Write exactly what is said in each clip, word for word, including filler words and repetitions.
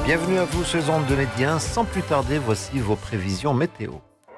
Bienvenue à vous sur les ondes de Médien. Sans plus tarder, voici vos prévisions météo.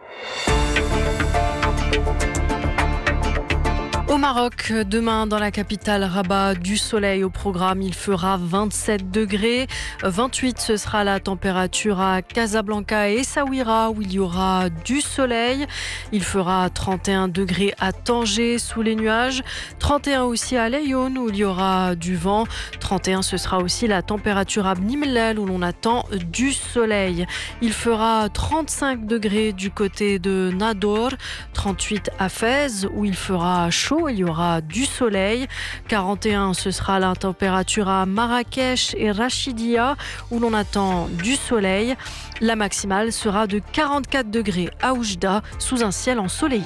Au Maroc, demain dans la capitale Rabat, du soleil au programme, il fera vingt-sept degrés, vingt-huit ce sera la température à Casablanca et Essaouira où il y aura du soleil, il fera trente et un degrés à Tanger sous les nuages, trente et un aussi à Laayoune où il y aura du vent, trente et un ce sera aussi la température à Bni Mellal où l'on attend du soleil, il fera trente-cinq degrés du côté de Nador, trente-huit à Fès où il fera chaud. Il y aura du soleil. quarante et un, ce sera la température à Marrakech et Rachidia où l'on attend du soleil. La maximale sera de quarante-quatre degrés à Oujda sous un ciel ensoleillé.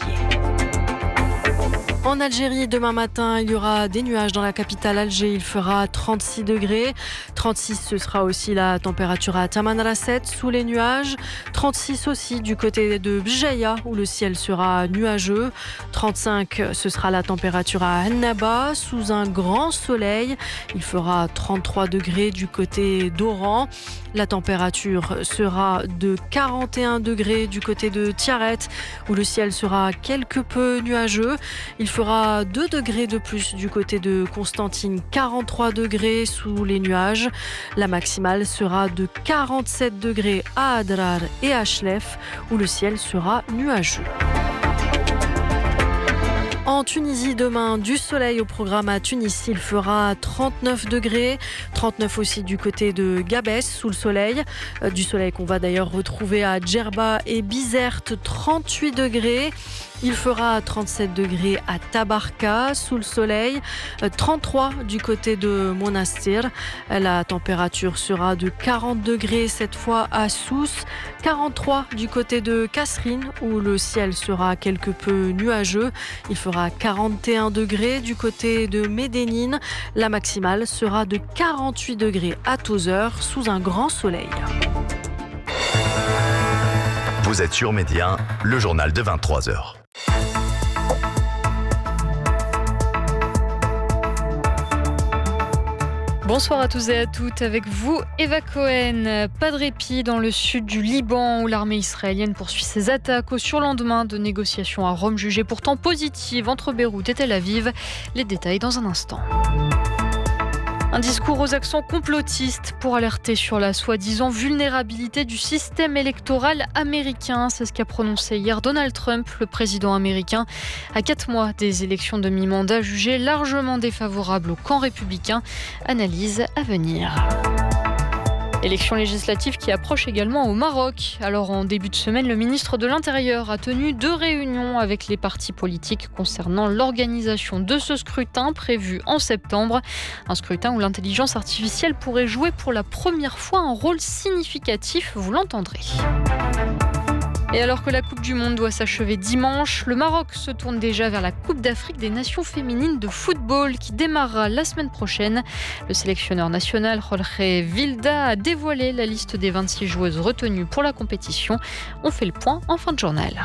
En Algérie, demain matin, il y aura des nuages dans la capitale Alger. Il fera trente-six degrés. trente-six, ce sera aussi la température à Tamanrasset sous les nuages. trente-six aussi du côté de Bjaïa où le ciel sera nuageux. trente-cinq, ce sera la température à Annaba sous un grand soleil. Il fera trente-trois degrés du côté d'Oran. La température sera de quarante et un degrés du côté de Tiaret où le ciel sera quelque peu nuageux. Il fera deux degrés de plus du côté de Constantine, quarante-trois degrés sous les nuages. La maximale sera de quarante-sept degrés à Adrar et à Chlef où le ciel sera nuageux. En Tunisie, demain, du soleil au programme à Tunis. Il fera trente-neuf degrés, trente-neuf aussi du côté de Gabès sous le soleil. Euh, du soleil qu'on va d'ailleurs retrouver à Djerba et Bizerte, trente-huit degrés. Il fera trente-sept degrés à Tabarka sous le soleil, trente-trois du côté de Monastir. La température sera de quarante degrés cette fois à Sousse, quarante-trois du côté de Kasserine où le ciel sera quelque peu nuageux. Il fera quarante et un degrés du côté de Médénine. La maximale sera de quarante-huit degrés à Tozeur sous un grand soleil. Vous êtes sur Médien, le journal de vingt-trois heures. Bonsoir à tous et à toutes, avec vous Eva Cohen. Pas de répit dans le sud du Liban où l'armée israélienne poursuit ses attaques au surlendemain de négociations à Rome jugées pourtant positives entre Beyrouth et Tel Aviv. Les détails dans un instant. Un discours aux accents complotistes pour alerter sur la soi-disant vulnérabilité du système électoral américain. C'est ce qu'a prononcé hier Donald Trump, le président américain, à quatre mois des élections de mi-mandat jugées largement défavorables au camp républicain. Analyse à venir. Élections législatives qui approchent également au Maroc. Alors en début de semaine, le ministre de l'Intérieur a tenu deux réunions avec les partis politiques concernant l'organisation de ce scrutin prévu en septembre. Un scrutin où l'intelligence artificielle pourrait jouer pour la première fois un rôle significatif, vous l'entendrez. Et alors que la Coupe du Monde doit s'achever dimanche, le Maroc se tourne déjà vers la Coupe d'Afrique des Nations féminines de football qui démarrera la semaine prochaine. Le sélectionneur national Jorge Vilda a dévoilé la liste des vingt-six joueuses retenues pour la compétition. On fait le point en fin de journal.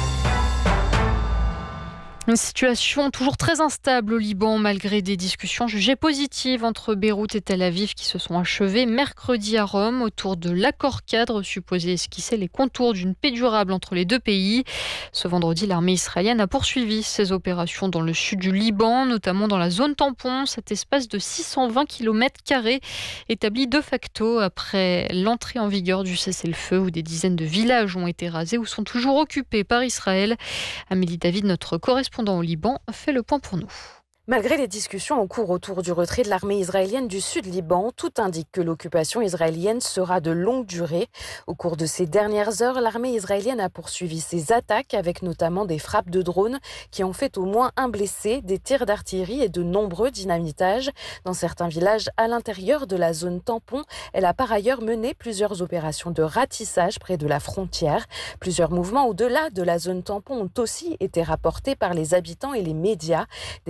Une situation toujours très instable au Liban malgré des discussions jugées positives entre Beyrouth et Tel Aviv qui se sont achevées mercredi à Rome autour de l'accord cadre supposé esquisser les contours d'une paix durable entre les deux pays. Ce vendredi, l'armée israélienne a poursuivi ses opérations dans le sud du Liban, notamment dans la zone tampon, cet espace de six cent vingt kilomètres carrés établi de facto après l'entrée en vigueur du cessez-le-feu où des dizaines de villages ont été rasés ou sont toujours occupés par Israël. Amélie David, notre correspondant au Liban, fait le point pour nous. Malgré les discussions en cours autour du retrait de l'armée israélienne du Sud-Liban, tout indique que l'occupation israélienne sera de longue durée. Au cours de ces dernières heures, l'armée israélienne a poursuivi ses attaques avec notamment des frappes de drones qui ont fait au moins un blessé, des tirs d'artillerie et de nombreux dynamitages. Dans certains villages à l'intérieur de la zone tampon, elle a par ailleurs mené plusieurs opérations de ratissage près de la frontière. Plusieurs mouvements au-delà de la zone tampon ont aussi été rapportés par les habitants et les médias. Des véhicules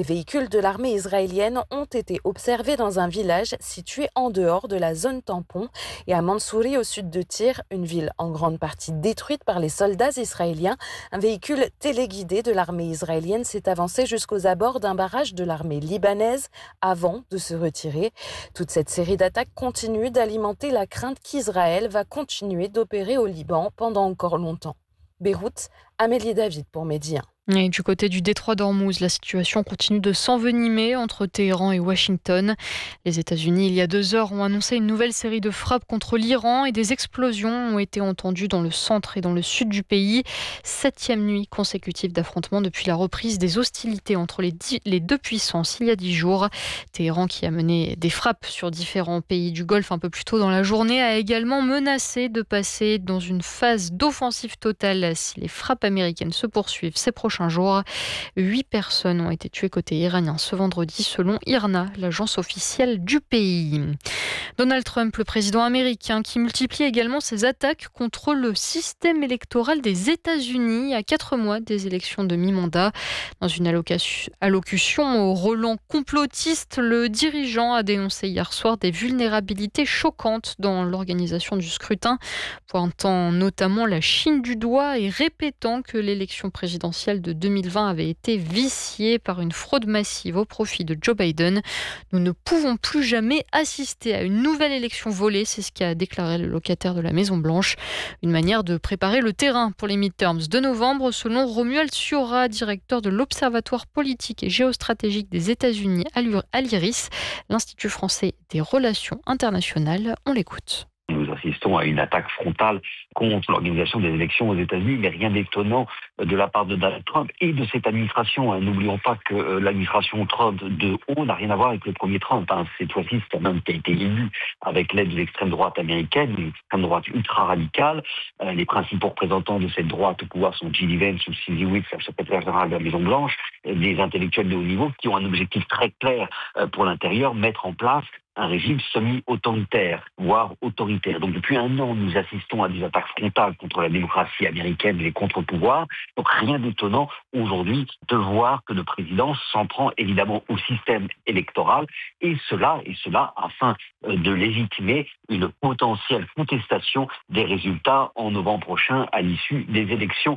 de l'armée israélienne ont été observés dans un village situé en dehors de la zone tampon et à Mansouri au sud de Tyr, une ville en grande partie détruite par les soldats israéliens. Un véhicule téléguidé de l'armée israélienne s'est avancé jusqu'aux abords d'un barrage de l'armée libanaise avant de se retirer. Toute cette série d'attaques continue d'alimenter la crainte qu'Israël va continuer d'opérer au Liban pendant encore longtemps. Beyrouth, Amélie David pour Medi un. Et du côté du détroit d'Ormuz, la situation continue de s'envenimer entre Téhéran et Washington. Les États-Unis, il y a deux heures, ont annoncé une nouvelle série de frappes contre l'Iran et des explosions ont été entendues dans le centre et dans le sud du pays. Septième nuit consécutive d'affrontements depuis la reprise des hostilités entre les, dix, les deux puissances il y a dix jours. Téhéran, qui a mené des frappes sur différents pays du Golfe un peu plus tôt dans la journée, a également menacé de passer dans une phase d'offensive totale si les frappes américaines se poursuivent ces prochains jours. Huit personnes ont été tuées côté iranien ce vendredi, selon I R N A, l'agence officielle du pays. Donald Trump, le président américain, qui multiplie également ses attaques contre le système électoral des États-Unis à quatre mois des élections de mi-mandat. Dans une allocution au relent complotiste, le dirigeant a dénoncé hier soir des vulnérabilités choquantes dans l'organisation du scrutin, pointant notamment la Chine du doigt et répétant que l'élection présidentielle de deux mille vingt avait été viciée par une fraude massive au profit de Joe Biden. Nous ne pouvons plus jamais assister à une nouvelle élection volée, c'est ce qu'a déclaré le locataire de la Maison-Blanche. Une manière de préparer le terrain pour les midterms de novembre, selon Romuald Siora, directeur de l'Observatoire politique et géostratégique des États-Unis à l'IRIS, l'Institut français des relations internationales. On l'écoute. Nous assistons à une attaque frontale contre l'organisation des élections aux États-Unis, mais rien d'étonnant de la part de Donald Trump et de cette administration. N'oublions pas que l'administration Trump de haut n'a rien à voir avec le premier Trump. Cette fois-ci, c'est un homme qui a été élu avec l'aide de l'extrême droite américaine, une extrême droite ultra-radicale. Les principaux représentants de cette droite au pouvoir sont J D Vance ou Suzy Wick, la secrétaire générale de la Maison-Blanche, des intellectuels de haut niveau qui ont un objectif très clair pour l'intérieur, mettre en place un régime semi-autoritaire, voire autoritaire. Donc depuis un an, nous assistons à des attaques frontales contre la démocratie américaine et les contre-pouvoirs. Donc rien d'étonnant aujourd'hui de voir que le président s'en prend évidemment au système électoral et cela, et cela afin de légitimer une potentielle contestation des résultats en novembre prochain à l'issue des élections